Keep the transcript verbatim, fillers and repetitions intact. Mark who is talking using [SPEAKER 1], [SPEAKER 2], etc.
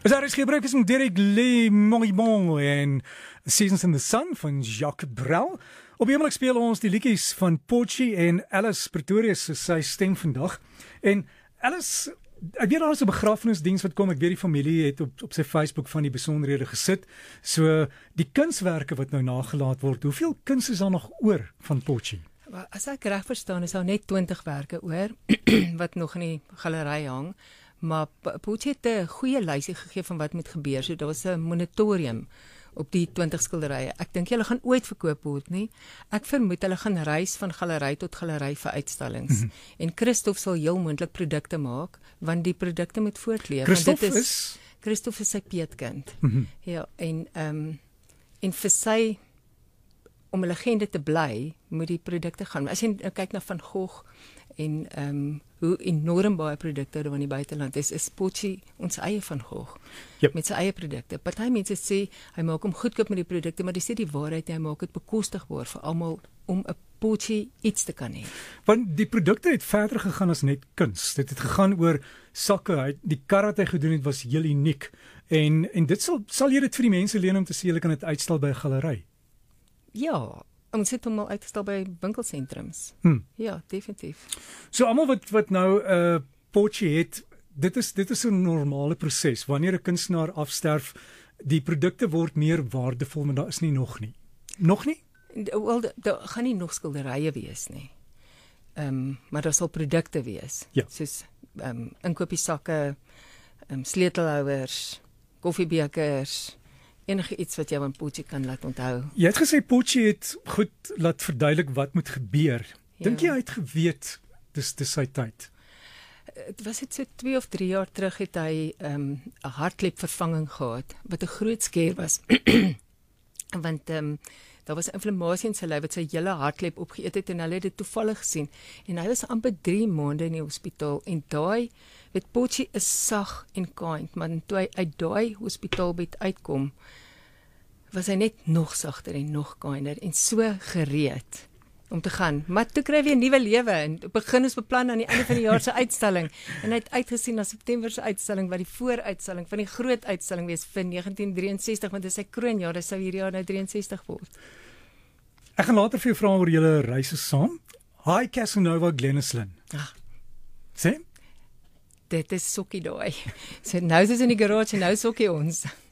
[SPEAKER 1] Is daar is gebruik is met Derek Le Moribond en Seasons in the Sun van Jacques Brel. Op die oomblik speel ons die liedjies van Pochi en Alice Pretorius is sy stem vandag. En Alice, ek weet daar is 'n begrafenisdiens wat kom, ek weet die familie het op op sy Facebook van die besonderhede gesit. So die kunswerke wat nou nagelaat word, hoeveel kuns is daar nog oor van Pochi?
[SPEAKER 2] As ek reg verstaan, is daar net twintig werke oor wat nog in die galery hang. Maar Pochi het 'n goeie lysie gegee van wat moet gebeur. So daar was 'n moratorium op die twintig skilderye. Ek dink hulle gaan ooit verkoop word nie. Ek vermoed hulle gaan reis van galery tot galery vir uitstallings. Mm-hmm. En Christophe sal heel moontlik produkte maak, want die produkte moet voortleef.
[SPEAKER 1] Christophe dit is, is
[SPEAKER 2] Christophe is sy peetkind.
[SPEAKER 1] Mm-hmm.
[SPEAKER 2] Ja, en ehm um, en vir sy om 'n legende te bly, moet die produkte gaan. As jy kyk na Van Gogh en ehm um, hoe enorm baie produkte daar in die buiteland is, is Pochi ons eie Van Gogh.
[SPEAKER 1] Yep. Met
[SPEAKER 2] sy eie produkte. Party mense sê hy maak hom goedkoop met die produkte, maar dis nie die waarheid nie, hy maak dit bekostigbaar vir almal om 'n Pochi iets te kan hê.
[SPEAKER 1] Want die produkte het verder gegaan as net kuns. Dit het gegaan oor sakke, hy, die kar wat hy gedoen het was heel uniek. En en dit sal sal jy dit vir die mense leen om te sê hulle kan dit uitstal by 'n galery.
[SPEAKER 2] Ja, ons het hom al uitgestal by winkelsentrums.
[SPEAKER 1] Hmm.
[SPEAKER 2] Ja, definitief.
[SPEAKER 1] So almal wat wat nou 'n uh, Pochi het, dit is dit is 'n normale proses. Wanneer 'n kunstenaar afsterf, die produkte word meer waardevol, maar daar is nie nog nie. Nog nie?
[SPEAKER 2] Wel, daar gaan nie nog skilderye wees nie. Ehm, um, maar daar sal produkte wees.
[SPEAKER 1] Ja.
[SPEAKER 2] Soos ehm um, inkopiesakke, ehm um, sleutelhouers, koffiebekers, enige iets wat jy van Pochi kan laat onthou.
[SPEAKER 1] Jy het gesê Pochi het goed laat verduidelik wat moet gebeur. Dink
[SPEAKER 2] Ja.
[SPEAKER 1] jy hy het geweet dis dis sy tyd?
[SPEAKER 2] Dit was dit so twee of drie jaar terug het hy ehm um, 'n hartklep vervanging gehad wat 'n groot skeer was. Want ehm um, daar was 'n inflammasie in sy lyf wat sy hele hartklep opgeëet het en hulle het dit toevallig gesien en hy was amper drie maande in die hospitaal en daai weet Pochi is sag en kind, maar toe hy uit daai hospitaalbed uitkom was hy net nog sagter en nog kinder en so gereed om te gaan. Maar toe kry hy 'n nuwe lewe en begin ons beplan aan die einde van die jaar se uitstalling en hy het uitgesien na September se uitstalling wat die vooruitstalling van die groot uitstalling wees vir negentien drieënsestig, want dit is sy kroonjaar, dit sou hierdie jaar nou drieënsestig word.
[SPEAKER 1] Ek gaan later vir jou vra oor julle reise saam. Hi Casanova Glennislin.
[SPEAKER 2] Ag,
[SPEAKER 1] Sê?
[SPEAKER 2] dit is sokkie daai. So nou is ons in die garage en nou sokkie ons.